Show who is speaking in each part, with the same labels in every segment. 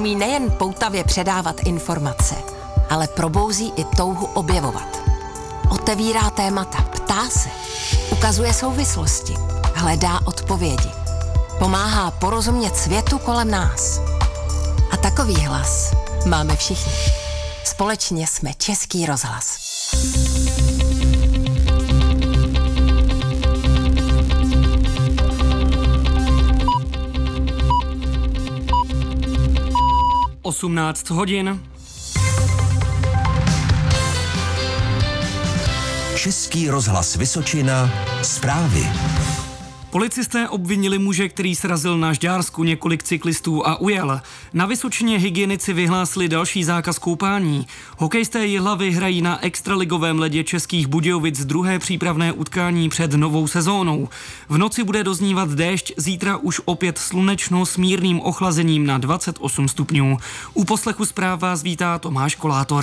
Speaker 1: umí nejen poutavě předávat informace, ale probouzí i touhu objevovat. Otevírá témata, ptá se, ukazuje souvislosti, hledá odpovědi. Pomáhá porozumět světu kolem nás. A takový hlas máme všichni. Společně jsme Český rozhlas.
Speaker 2: Osmnáct hodin.
Speaker 3: Český rozhlas Vysočina, zprávy.
Speaker 2: Policisté obvinili muže, který srazil na Žďársku několik cyklistů a ujel. Na Vysočině hygienici vyhlásili další zákaz koupání. Hokejisté Jihlavy hrají na extraligovém ledě Českých Budějovic druhé přípravné utkání před novou sezónou. V noci bude doznívat déšť, zítra už opět slunečno s mírným ochlazením na 28 stupňů. U poslechu zpráv vás vítá Tomáš Kolátor.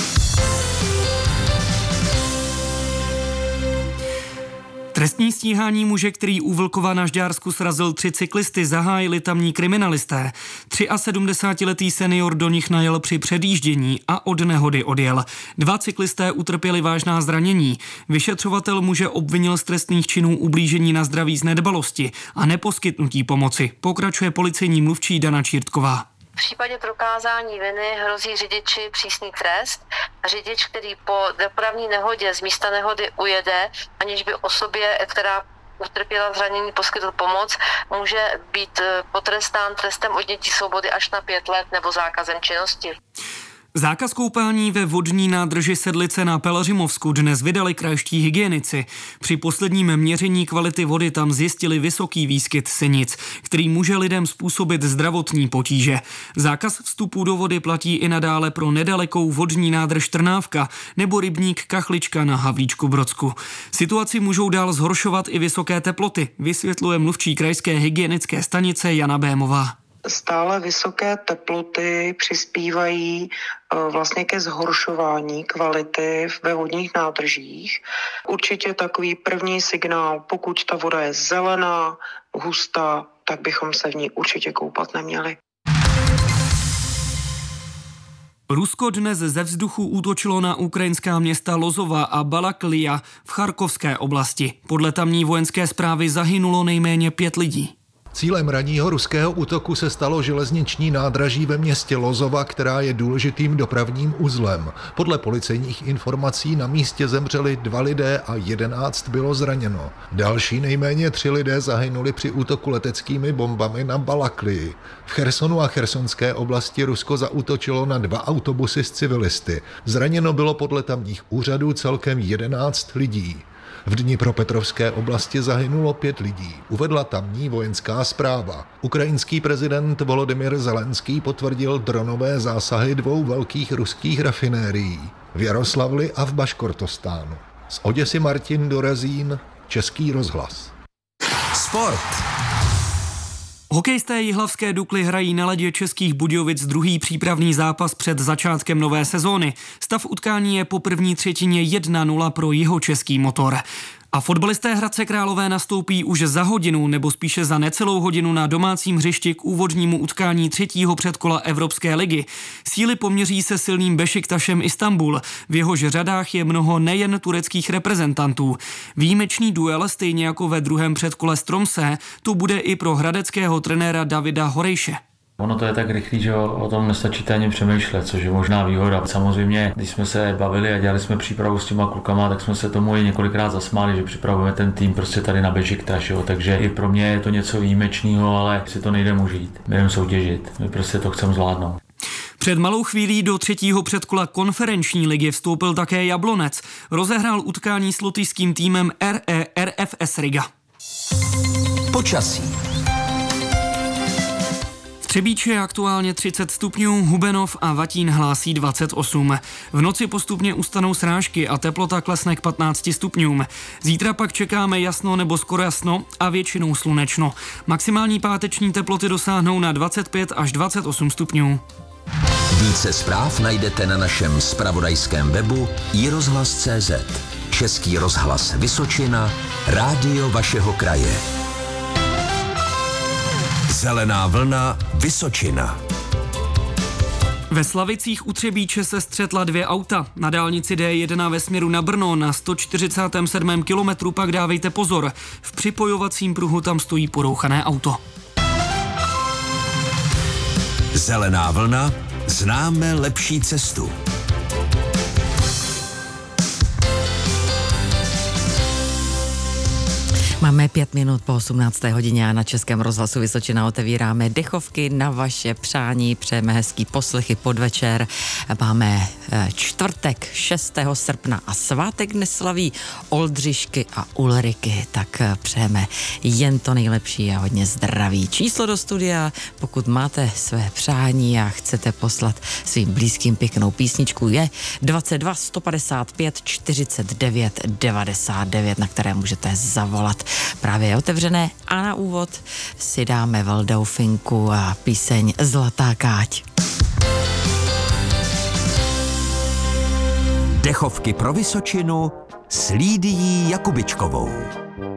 Speaker 2: Trestní stíhání muže, který u Vlkova na Žďársku srazil 3 cyklisty, zahájili tamní kriminalisté. 73letý senior do nich najel při předjíždění a od nehody odjel. 2 cyklisté utrpěli vážná zranění. Vyšetřovatel muže obvinil z trestných činů ublížení na zdraví z nedbalosti a neposkytnutí pomoci. Pokračuje policejní mluvčí Dana Čírtková.
Speaker 4: V případě prokázání viny hrozí řidiči přísný trest. Řidič, který po dopravní nehodě z místa nehody ujede, aniž by osobě, která utrpěla zranění, poskytl pomoc, může být potrestán trestem odnětí svobody až na 5 let nebo zákazem činnosti.
Speaker 2: Zákaz koupání ve vodní nádrži Sedlice na Pelhřimovsku dnes vydali krajští hygienici. Při posledním měření kvality vody tam zjistili vysoký výskyt sinic, který může lidem způsobit zdravotní potíže. Zákaz vstupu do vody platí i nadále pro nedalekou vodní nádrž Trnávka nebo rybník Kachlička na Havlíčku-Brodsku. Situaci můžou dál zhoršovat i vysoké teploty, vysvětluje mluvčí krajské hygienické stanice Jana Bémová.
Speaker 5: Stále vysoké teploty přispívají vlastně ke zhoršování kvality ve vodních nádržích. Určitě takový první signál, pokud ta voda je zelená, hustá, tak bychom se v ní určitě koupat neměli.
Speaker 2: Rusko dnes ze vzduchu útočilo na ukrajinská města Lozova a Balaklija v Charkovské oblasti. Podle tamní vojenské zprávy zahynulo nejméně 5 lidí.
Speaker 6: Cílem ranního ruského útoku se stalo železniční nádraží ve městě Lozova, která je důležitým dopravním uzlem. Podle policejních informací na místě zemřeli 2 lidé a 11 bylo zraněno. Další nejméně 3 lidé zahynuli při útoku leteckými bombami na Balaklii. V Chersonu a chersonské oblasti Rusko zaútočilo na 2 autobusy s civilisty. Zraněno bylo podle tamních úřadů celkem 11 lidí. V Dnipropetrovské oblasti zahynulo 5 lidí, uvedla tamní vojenská správa. Ukrajinský prezident Volodymyr Zelenský potvrdil dronové zásahy 2 velkých ruských rafinérií v Jaroslavli a v Baškortostánu. Z Oděsy Martin Dorezín, Český rozhlas.
Speaker 3: Sport.
Speaker 2: Hokejisté jihlavské Dukly hrají na ledě Českých Budějovic druhý přípravný zápas před začátkem nové sezóny. Stav utkání je po první třetině 1-0 pro jihočeský Motor. A fotbalisté Hradce Králové nastoupí už za hodinu, nebo spíše za necelou hodinu na domácím hřišti k úvodnímu utkání 3. předkola Evropské ligy. Síly poměří se silným Bešiktašem Istanbul. V jehož řadách je mnoho nejen tureckých reprezentantů. Výjimečný duel, stejně jako ve druhém předkole s Tromsø, to bude i pro hradeckého trenéra Davida Horejše.
Speaker 7: Ono to je tak rychlý, že o tom nestačíte ani přemýšlet, což je možná výhoda. Samozřejmě, když jsme se bavili a dělali jsme přípravu s těma klukama, tak jsme se tomu i několikrát zasmáli, že připravujeme ten tým prostě tady na Bešiktaš, takže i pro mě je to něco výjimečného, ale si to nejdeme užít, jdeme soutěžit, my prostě to chceme zvládnout.
Speaker 2: Před malou chvílí do 3. předkola konferenční ligy vstoupil také Jablonec. Rozehrál utkání s lotyšským týmem RFS Riga.
Speaker 3: Počasí.
Speaker 2: Třebíči je aktuálně 30 stupňů, Hubenov a Vatín hlásí 28. V noci postupně ustanou srážky a teplota klesne k 15 stupňům. Zítra pak čekáme jasno nebo skoro jasno a většinou slunečno. Maximální páteční teploty dosáhnou na 25 až 28 stupňů.
Speaker 3: Více zpráv najdete na našem zpravodajském webu iRozhlas.cz. Český rozhlas Vysočina, rádio vašeho kraje. Zelená vlna Vysočina.
Speaker 2: Ve Slavicích u Třebíče se střetla 2 auta. Na dálnici D1 ve směru na Brno na 147. kilometru pak dávejte pozor. V připojovacím pruhu tam stojí porouchané auto.
Speaker 3: Zelená vlna, známe lepší cestu.
Speaker 8: Máme 5 minut po 18. hodině a na Českém rozhlasu Vysočina otevíráme dechovky na vaše přání. Přejeme hezký poslechy podvečer. Máme čtvrtek 6. srpna a svátek dnes slaví Oldřišky a Ulriky. Tak přejeme jen to nejlepší a hodně zdraví. Číslo do studia, pokud máte své přání a chcete poslat svým blízkým pěknou písničku, je 22 155 49 99, na které můžete zavolat. Právě je otevřené a na úvod si dáme Valdaufinku a píseň Zlatá káť.
Speaker 3: Dechovky pro Vysočinu s Lídií Jakubičkovou.